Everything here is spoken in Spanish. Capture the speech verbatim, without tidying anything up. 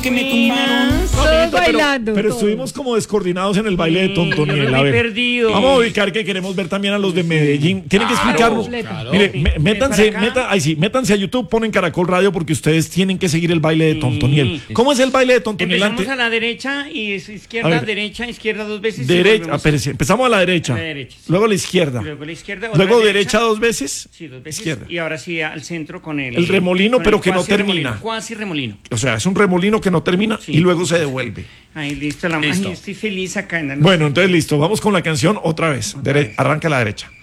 que me tumbaron. Todos Pero, bailando. pero todos. estuvimos como descoordinados en el baile de Yo Tontoniel. me A vi ver, perdido. vamos a ubicar que queremos ver también a los de Medellín. Tienen que explicarnos. Claro. Mire, me- Ven métanse, para acá. meta, ay, sí, métanse a YouTube, ponen Caracol Radio porque ustedes tienen que seguir el baile de Tontoniel. ¿Cómo es el baile de Tontoniel? Empezamos Ante- a la derecha y es A izquierda, ver. derecha, izquierda dos veces. y Derecha, volvemos espérese, empezamos a la derecha, A la derecha, sí. luego a la izquierda, y luego la izquierda. otra luego derecha dos veces, Sí, dos veces. izquierda. Y ahora sí al centro con el. El remolino, con pero el que no cuasi termina. remolino, Cuasi remolino. O sea, es un remolino que no termina Sí. y luego se devuelve. Ahí listo, la Listo. Ay, estoy feliz acá en la. Bueno, entonces listo, vamos con la canción otra vez. Dere- Arranca a la derecha.